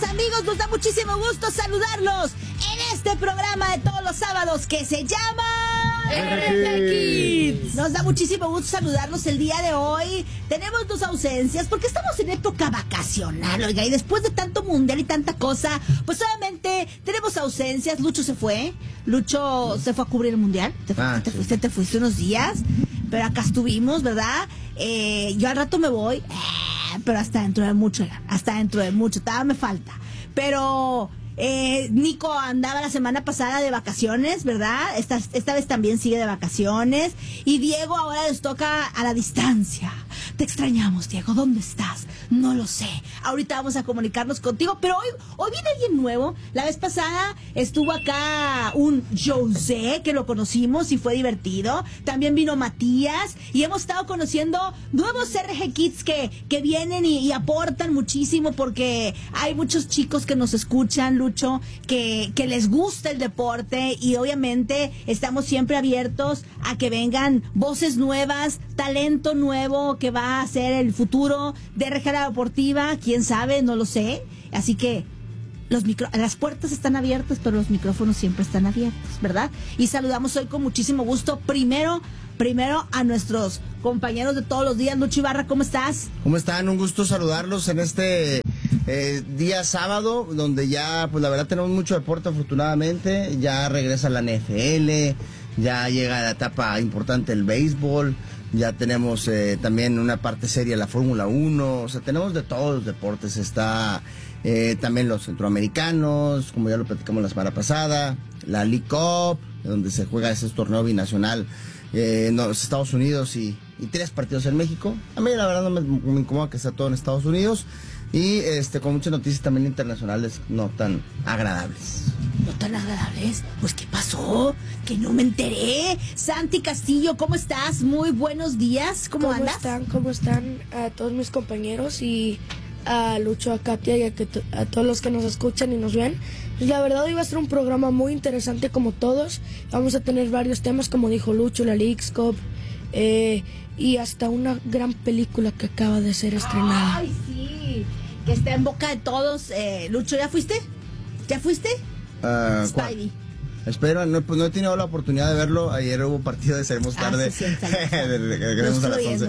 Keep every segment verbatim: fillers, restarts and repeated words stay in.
días, amigos, nos da muchísimo gusto saludarlos en este programa de todos los sábados que se llama R G Kids. Nos da muchísimo gusto saludarlos el día de hoy. Tenemos dos ausencias porque estamos en época vacacional, oiga, y después de tanto mundial y tanta cosa, pues obviamente tenemos ausencias. Lucho se fue, Lucho se fue a cubrir el mundial. Te, fu- Ah, te sí. fuiste, te fuiste unos días, pero acá estuvimos, ¿verdad? Eh, yo al rato me voy, eh, pero hasta dentro de mucho, hasta dentro de mucho, todavía me falta. Pero eh, Nico andaba la semana pasada de vacaciones, ¿verdad? Esta, esta vez también sigue de vacaciones. Y Diego ahora les toca a la distancia. Te extrañamos, Diego, ¿dónde estás? No lo sé. Ahorita vamos a comunicarnos contigo, pero hoy, hoy viene alguien nuevo. La vez pasada estuvo acá un José, que lo conocimos y fue divertido. También vino Matías y hemos estado conociendo nuevos R G Kids que, que vienen y, y aportan muchísimo, porque hay muchos chicos que nos escuchan, Lucho, que, que les gusta el deporte, y obviamente estamos siempre abiertos a que vengan voces nuevas, talento nuevo que va a ser el futuro de R G Deportiva, quién sabe, no lo sé. Así que los micro, las puertas están abiertas, pero los micrófonos siempre están abiertos, ¿verdad? Y saludamos hoy con muchísimo gusto primero, primero a nuestros compañeros de todos los días. Lucho Ibarra, ¿cómo estás? ¿Cómo están? Un gusto saludarlos en este eh, día sábado, donde ya, pues la verdad tenemos mucho deporte, afortunadamente. Ya regresa la N F L, ya llega la etapa importante del béisbol, ya tenemos eh, también una parte seria la Fórmula uno, o sea, tenemos de todos los deportes. Está eh, también los centroamericanos, como ya lo platicamos la semana pasada, la League Cup, donde se juega ese torneo binacional eh, en los Estados Unidos, y, y tres partidos en México. A mí la verdad no me, me incomoda que sea todo en Estados Unidos, y este con muchas noticias también internacionales no tan agradables. No tan agradables. Pues, ¿qué pasó? Que no me enteré. Santi Castillo, ¿cómo estás? Muy buenos días. ¿Cómo, ¿Cómo andas? están? ¿Cómo están a todos mis compañeros y a Lucho, a Katia y a, que t- a todos los que nos escuchan y nos ven? Pues la verdad hoy va a ser un programa muy interesante como todos. Vamos a tener varios temas, como dijo Lucho, la Leagues Cup, eh, y hasta una gran película que acaba de ser estrenada. Ay, sí. Que está en boca de todos. Eh, Lucho, ¿ya fuiste? ¿Ya fuiste? Uh, Spidey. Espero, no, pues no he tenido la oportunidad de verlo. Ayer hubo partido de Seremos Ah, tarde. sí, sí, sí, sí. de- de- que regresamos a las once.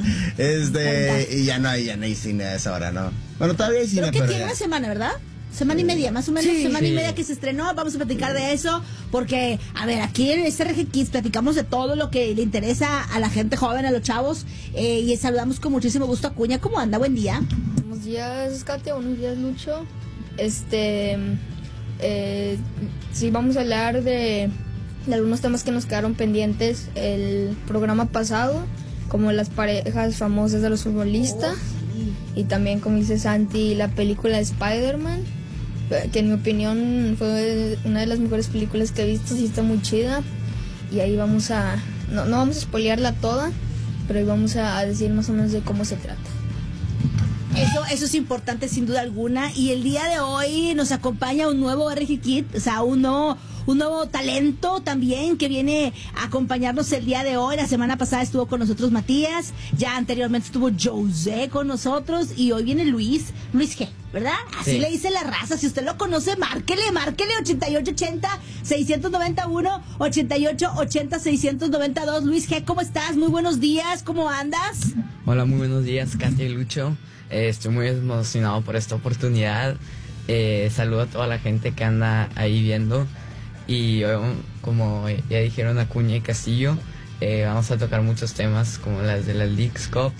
Este, y ya no hay, ya no hay cine a esa hora, ¿no? Bueno, todavía hay cine, Creo que pero tiene ya. una semana, ¿verdad? Semana y media, más o menos, Sí, semana y sí. media que se estrenó. Vamos a platicar de eso, porque, a ver, aquí en este R G Kids platicamos de todo lo que le interesa a la gente joven, a los chavos, eh, y saludamos con muchísimo gusto a Cuña. ¿Cómo anda? Buen día. Buenos días, Katia. Buenos días, Lucho. Este, eh, sí, vamos a hablar de, de algunos temas que nos quedaron pendientes el programa pasado, como las parejas famosas de los futbolistas, y también, como dice Santi, la película de Spider-Man, que en mi opinión fue una de las mejores películas que he visto. Sí, está muy chida, y ahí vamos a, no, no vamos a spoilearla toda, pero ahí vamos a, a decir más o menos de cómo se trata. Eso, eso es importante sin duda alguna. Y el día de hoy nos acompaña un nuevo R G Kid, o sea, un nuevo, un nuevo talento también que viene a acompañarnos el día de hoy. La semana pasada estuvo con nosotros Matías, ya anteriormente estuvo José con nosotros, y hoy viene Luis, Luis G, ¿verdad? Así Sí. le dice la raza. Si usted lo conoce, márquele, márquele ochenta y ocho ochenta, seiscientos noventa y uno, ochenta y ocho ochenta, seiscientos noventa y dos. Luis G, ¿cómo estás? Muy buenos días, ¿cómo andas? Hola, muy buenos días, Katia y Lucho. Eh, estoy muy emocionado por esta oportunidad. Eh, saludo a toda la gente que anda ahí viendo. Y eh, como ya dijeron Acuña y Castillo, eh, vamos a tocar muchos temas como las de la Leagues Cup.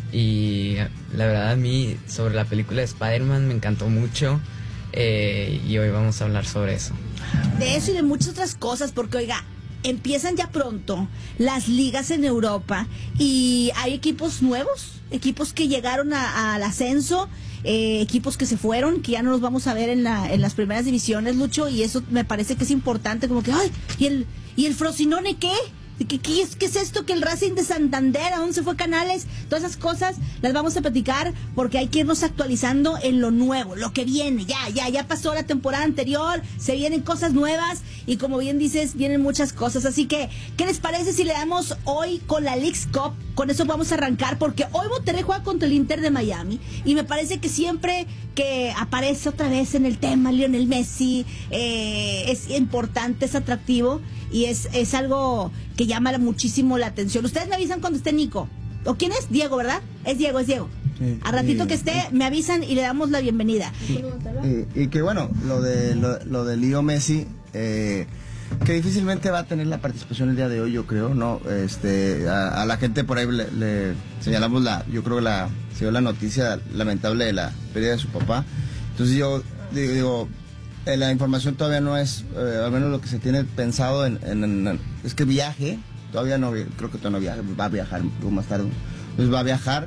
Y la verdad, a mí sobre la película de Spider-Man me encantó mucho. Eh, y hoy vamos a hablar sobre eso. De eso y de muchas otras cosas, porque oiga, empiezan ya pronto las ligas en Europa y hay equipos nuevos, equipos que llegaron a- al ascenso, eh, equipos que se fueron, que ya no los vamos a ver en, la, en las primeras divisiones, Lucho, y eso me parece que es importante, como que, ay, ¿y el, y el Frosinone qué? ¿Qué, qué, es, ¿Qué es esto que el Racing de Santander? ¿A dónde se fue Canales? Todas esas cosas las vamos a platicar porque hay que irnos actualizando en lo nuevo, lo que viene. Ya, ya, ya pasó la temporada anterior, se vienen cosas nuevas y como bien dices, vienen muchas cosas. Así que, ¿qué les parece si le damos hoy con la Leagues Cup? Con eso vamos a arrancar porque hoy Monterrey juega contra el Inter de Miami y me parece que siempre que aparece otra vez en el tema Lionel Messi, eh, es importante, es atractivo y es, es algo que llama muchísimo la atención. Ustedes me avisan cuando esté Nico. ¿O quién es? Diego, ¿verdad? Es Diego, es Diego. Sí, a ratito y, que esté, me avisan y le damos la bienvenida. Y, y, y que bueno, lo de lo, lo de Leo Messi, eh, que difícilmente va a tener la participación el día de hoy, yo creo, ¿no? Este, a, a la gente por ahí le, le señalamos la, yo creo que la, se dio la noticia lamentable de la pérdida de su papá. Entonces yo digo, digo eh, la información todavía no es, eh, al menos lo que se tiene pensado en, en, en es que viaje, todavía no, creo que todavía no viaja, va a viajar más tarde, pues va a viajar.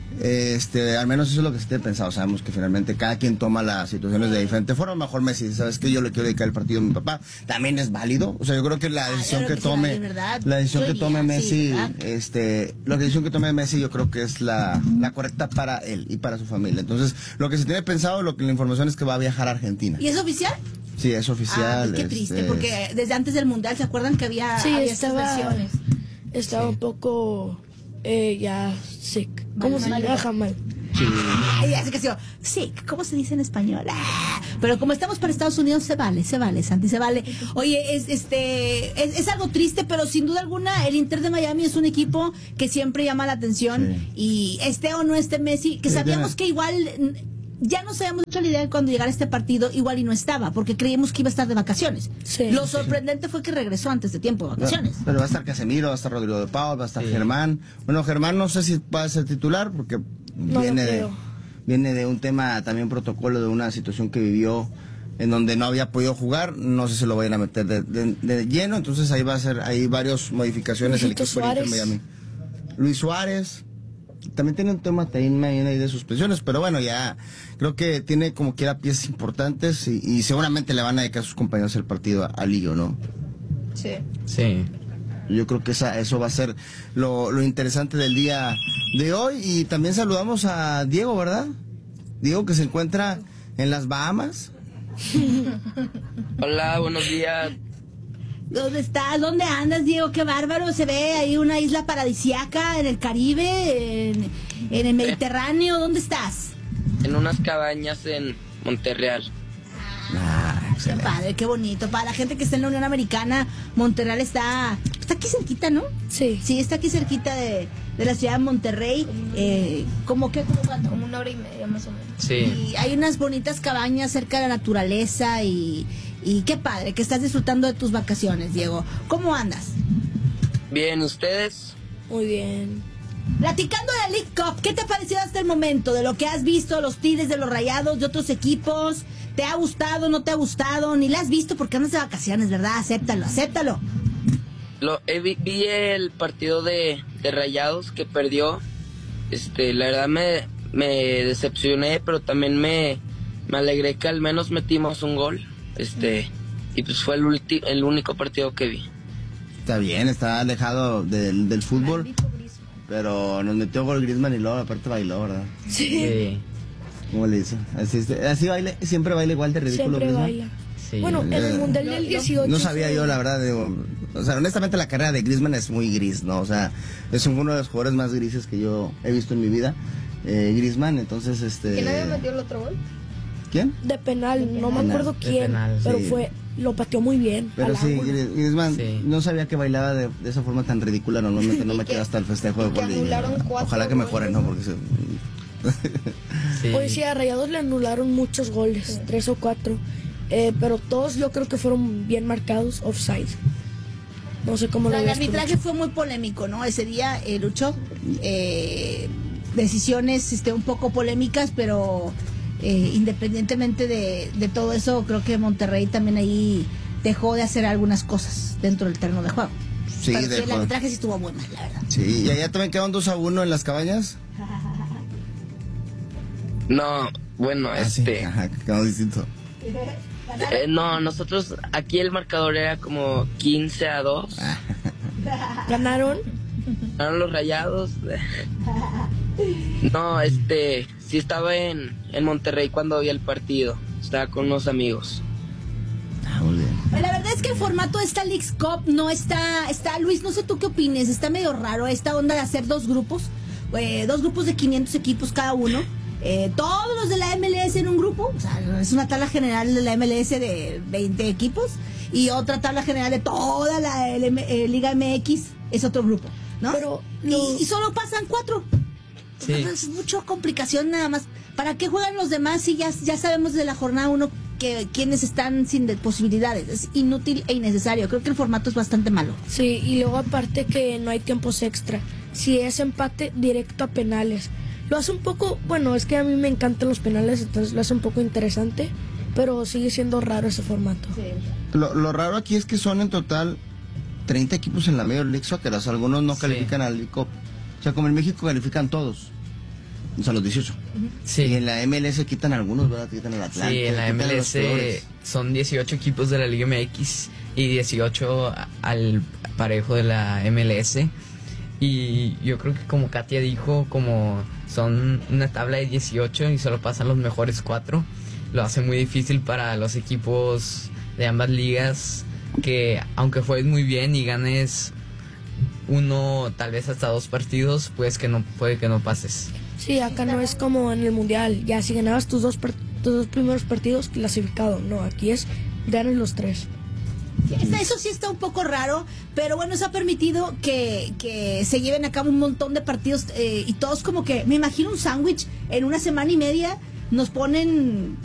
Este, al menos eso es lo que se tiene pensado. Sabemos que finalmente cada quien toma las situaciones de diferente forma. Mejor Messi, ¿sabes qué? Yo le quiero dedicar el partido a mi papá. También es válido. O sea, yo creo que la decisión ah, que, que tome, vale, la decisión yo que tome diría, Messi, sí, este, la decisión que tome Messi, yo creo que es la, la correcta para él y para su familia. Entonces, lo que se tiene pensado, lo que la información es que va a viajar a Argentina. ¿Y es oficial? Sí, es oficial. Ah, qué triste, este, porque desde antes del Mundial, ¿se acuerdan que había, sí, había estaba, estas versiones? Estaba sí. un poco eh, ya sick. ¿Cómo se llama? Mal. Sí. Ay, así que sí, sí, ¿cómo se dice en español? Ah, pero como estamos para Estados Unidos, se vale, se vale, Santi, se vale. Oye, es, este, es, es algo triste, pero sin duda alguna el Inter de Miami es un equipo que siempre llama la atención. Sí. Y este o no este Messi, que sabíamos que igual, ya nos habíamos hecho la idea de cuando llegara este partido, igual y no estaba, porque creíamos que iba a estar de vacaciones. Sí. Lo sorprendente fue que regresó antes de tiempo de vacaciones. Pero, pero va a estar Casemiro, va a estar Rodrigo de Paul, va a estar sí. Germán. Bueno, Germán no sé si va a ser titular, porque no viene de viene de un tema también protocolo de una situación que vivió en donde no había podido jugar, no sé si lo vayan a meter de, de, de lleno, entonces ahí va a ser, hay varias modificaciones en el equipo de Miami. Luis Suárez también tiene un tema también ahí de suspensiones, pero bueno, ya creo que tiene como quiera piezas importantes y, y seguramente le van a dedicar a sus compañeros el partido a, a Lío, ¿no? Sí. Sí. Yo creo que esa, eso va a ser lo, lo interesante del día de hoy. Y también saludamos a Diego, ¿verdad? Diego, que se encuentra en las Bahamas. Hola, buenos días. ¿Dónde estás? ¿Dónde andas, Diego? Qué bárbaro. Se ve ahí una isla paradisiaca en el Caribe, en, en el Mediterráneo. ¿Dónde estás? En unas cabañas en Monterreal. Ah, qué padre, qué bonito. Para la gente que está en la Unión Americana, Monterreal está, está aquí cerquita, ¿no? Sí. Sí, está aquí cerquita de, de la ciudad de Monterrey. Eh, ¿Cómo qué? ¿Cómo cuánto? Como una hora y media más o menos. Sí. Y hay unas bonitas cabañas cerca de la naturaleza y, y qué padre que estás disfrutando de tus vacaciones, Diego. ¿Cómo andas? Bien, ¿ustedes? Muy bien. Platicando de la League Cup, ¿qué te ha parecido hasta el momento? De lo que has visto, los Tigres, de los Rayados, de otros equipos. ¿Te ha gustado, no te ha gustado? Ni la has visto porque andas de vacaciones, ¿verdad? Acéptalo, acéptalo. Lo, eh, vi, vi el partido de, de Rayados que perdió. Este, la verdad me, me decepcioné, pero también me, me alegré que al menos metimos un gol. Este, y pues fue el, ulti, el único partido que vi. Está bien, está alejado del, del fútbol. Pero nos metió gol Griezmann y luego aparte bailó, ¿verdad? Sí. Sí. ¿Cómo le hizo? Así, así baile, siempre baila igual de ridículo. Siempre baila. Sí. Bueno, en el Mundial del dieciocho... No sabía yo, la verdad. Digo, o sea, honestamente la carrera de Griezmann es muy gris, ¿no? O sea, es uno de los jugadores más grises que yo he visto en mi vida. Eh, Griezmann, entonces, este... ¿Quién había metido el otro gol? ¿Quién? De penal, de penal. No me acuerdo De quién, penal, pero sí. fue... Lo pateó muy bien. Pero sí, Griezmann, sí. no sabía que bailaba de, de esa forma tan ridícula. Normalmente no me queda hasta el festejo de gol. Ojalá que mejore, ¿no? Porque se... Sí. Hoy sí, a Rayados le anularon muchos goles, sí. tres o cuatro. Eh, pero todos yo creo que fueron bien marcados, offside. No sé cómo lo ves. El arbitraje fue muy polémico, ¿no? Ese día, eh, Lucho. Eh, decisiones este, un poco polémicas, pero... Eh, independientemente de, de todo eso, creo que Monterrey también ahí dejó de hacer algunas cosas dentro del terreno de juego. Sí, pero de sí, el arbitraje sí estuvo muy mal, la verdad. Sí, ¿y allá también quedaron dos a uno en las cabañas? No, bueno, ah, este... Sí, ajá, quedó distinto. Eh, no, nosotros, aquí el marcador era como quince a dos. ¿Ganaron? Ganaron los Rayados. No, este, sí estaba en, en Monterrey cuando vi el partido. Estaba con unos amigos. Ah, muy bien. La verdad es que el formato de esta Leagues Cup no está, está, Luis, no sé tú qué opines, está medio raro esta onda de hacer dos grupos, eh, dos grupos de quinientos equipos cada uno, eh, todos los de la M L S en un grupo, o sea, es una tabla general de la M L S de veinte equipos y otra tabla general de toda la L M, eh, Liga M X es otro grupo, ¿no? Pero y, lo- y solo pasan cuatro. Sí. Es mucha complicación nada más. ¿Para qué juegan los demás si ya, ya sabemos de la jornada uno que quienes están sin de posibilidades? Es inútil e innecesario. Creo que el formato es bastante malo. Sí, y luego aparte que no hay tiempos extra. Si es empate, directo a penales. Lo hace un poco, bueno, es que a mí me encantan los penales, entonces lo hace un poco interesante, pero sigue siendo raro ese formato. Lo, lo raro aquí es que son en total treinta equipos en la Major League Soccer, o sea, algunos no Sí. califican al League Cup. O sea, como en México califican todos, o sea, los dieciocho. Sí. Y en la M L S quitan algunos, ¿verdad? Quitan el Atlante. Sí, en la quitan M L los S peores. son dieciocho equipos de la Liga M X y dieciocho a- al parejo de la M L S. Y yo creo que como Katia dijo, como son una tabla de dieciocho y solo pasan los mejores cuatro, lo hace muy difícil para los equipos de ambas ligas que aunque juegues muy bien y ganes uno, tal vez hasta dos partidos, pues que no puede que no pases. Sí, acá no es como en el Mundial, ya si ganabas tus dos, par- tus dos primeros partidos, clasificado. No, aquí es ganas los tres. Esta- Eso sí está un poco raro, pero bueno, eso ha permitido que, que se lleven a cabo un montón de partidos eh, y todos como que, me imagino un sándwich en una semana y media, nos ponen